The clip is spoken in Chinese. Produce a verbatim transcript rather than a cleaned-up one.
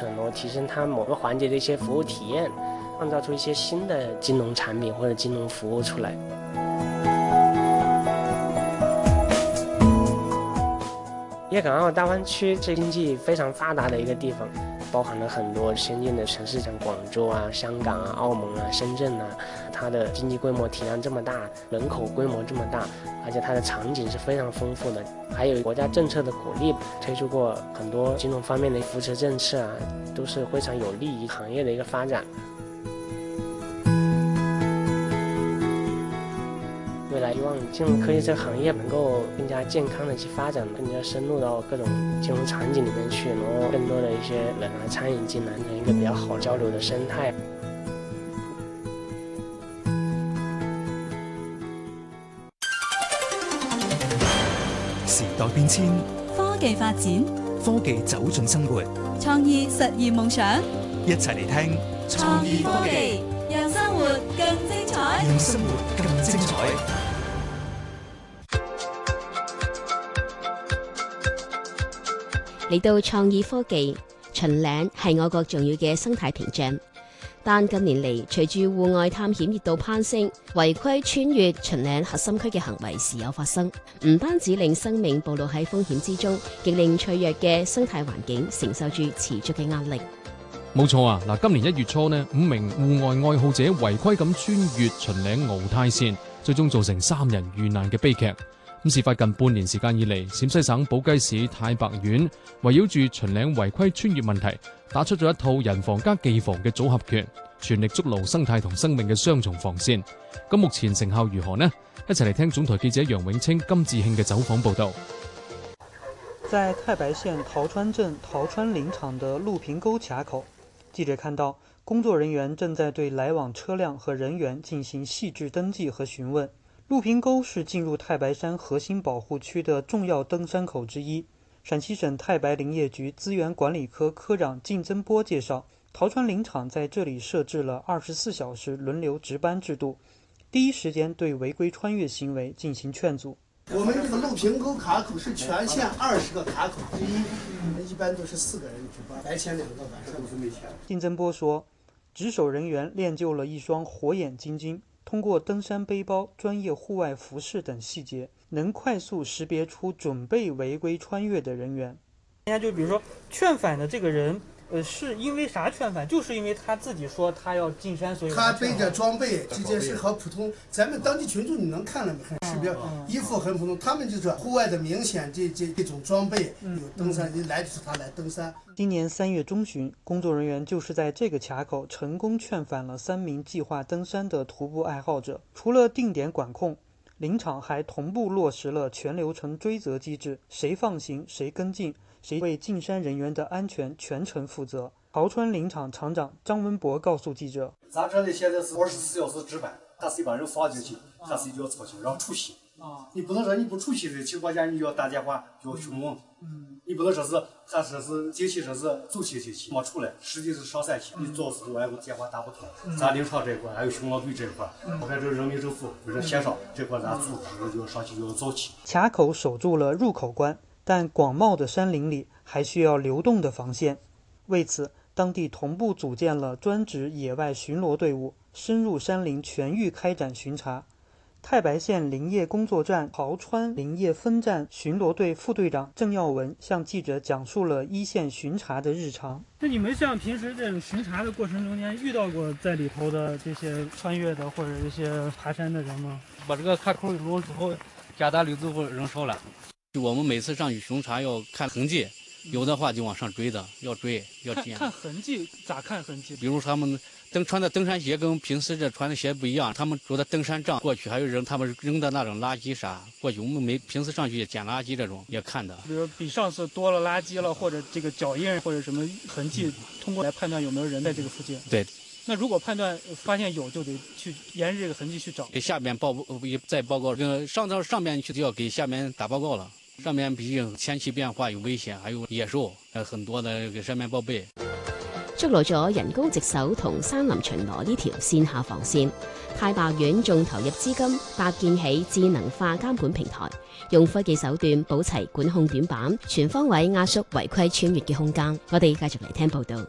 程，然后提升它某个环节的一些服务体验，创造出一些新的金融产品或者金融服务出来。粤港澳大湾区是经济非常发达的一个地方，包含了很多先进的城市，像广州啊、香港啊、澳门啊、深圳啊，它的经济规模体量这么大，人口规模这么大，而且它的场景是非常丰富的，还有国家政策的鼓励，推出过很多金融方面的扶持政策啊，都是非常有利于行业的一个发展。未来希望金融科技这个行业能够更加健康的去发展，更加深入到各种金融场景里面去，然后更多的一些人来参与进来，成一个比较好交流的生態。 時代變遷， 科技發展， 科技走進生活， 創意實現夢想。 一齊嚟聽創意科技，讓生活更精彩， 讓生活更精彩。 嚟到創意科技，秦嶺係我國重要嘅生態屏障，但近年嚟隨住戶外探險熱度攀升，違規穿越秦嶺核心區嘅行為時有發生，唔單止令生命暴露喺風險之中，亦令脆弱嘅生態環境承受住持續嘅壓力。 冇錯啊！嗱，今年一月初呢，五名戶外愛好者違規咁穿越秦嶺敖泰線，最終造成三人遇難嘅悲劇。咁事發近半年時間以嚟，陝西省寶雞市太白縣圍繞住秦嶺違規穿越問題，打出咗一套人防加技防嘅組合拳，全力築牢生態同生命嘅雙重防線。咁目前成效如何呢？一齊嚟聽總台記者楊永清、金志慶嘅走訪報導。 在太白縣陶川鎮陶川林場的陸平溝卡口，記者看到工作人員正在對來往車輛和人員進行細緻登記和詢問。陸平溝是進入太白山核心保護區的重要登山口之一。陝西省太白林業局資源管理科科長靳增波介紹，陶川林場在這裡設置了二十四小時輪流值班制度，第一時間對違規穿越行為進行勸阻。 我們這個陸平溝卡口是全縣二十個卡口之一，一般都是四個人值班，白天兩個，晚上是沒錢。 靳增波說，值守人員練就了一雙火眼金睛，通過登山背包、專業戶外服飾等細節，能快速識別出準備違規穿越的人員。 人家就比如說勸返的這個人，呃，是因為啥勸返？就是因為他自己說他要進山，所以他背着裝備，這件事和普通咱們當地群眾你能看了沒？很識別，衣服很普通。他們就是戶外的明顯這這這種裝備有登山，你來就是他來登山。 今年三月中旬，工作人員就是在這個卡口成功勸返了三名計劃登山的徒步愛好者。除了定點管控，林場還同步落實了全流程追責機制，誰放行誰跟進，誰為進山人員的安全全程負責。陶川林場場長張文博告訴記者： 咱這裡現在是二十四小時值班，他是一把人放進去，他是就要操心，然後出席。啊，你不能說你不出席的情況下，你要打電話要詢問。嗯，你不能說是他說是進去說是走起進去，沒出來，實際是上山去。你做事我也電話打不通。咱林場這塊還有巡邏隊這塊，我看這人民政府為了協商這塊，咱組織就上去就要走起。 卡口守住了入口關，但廣袤的山林裡還需要流動的防線。為此，當地同步組建了專職野外巡邏隊伍，深入山林全域開展巡查。太白縣林業工作站陶川林業分站巡邏隊副隊長鄭耀文向記者講述了一線巡查的日常。 那你們像平時這種巡查的過程中間遇到過在裡頭的這些穿越的或者一些爬山的人嗎？ 把這個卡口弄了之後，加大力度人少了。我們每次上去巡查要看痕跡，有的話就往上追的，要追要撿。 看痕跡咋看痕跡？ 比如他們登穿的登山鞋跟平時這穿的鞋不一樣，他們走的登山杖過去，還有人他們扔的那種垃圾啥過去，我們沒平時上去撿垃圾這種也看的。 比如比上次多了垃圾了，或者這個腳印或者什麼痕跡，通過來判斷有沒有人在這個附近。 對。 那如果判斷發現有，就得去沿着這個痕跡去找。 給下面報再報告，跟上到上面去就要給下面打報告了。上面畢竟天氣變化有危險，還有野獸，呃很多的給上面報備。 築牢咗人工值守同山林巡邏呢條線下防線，太白縣仲投入資金搭建起智能化監管平台，用科技手段補齊管控短板，全方位壓縮違規穿越嘅空間。我哋繼續嚟聽報道。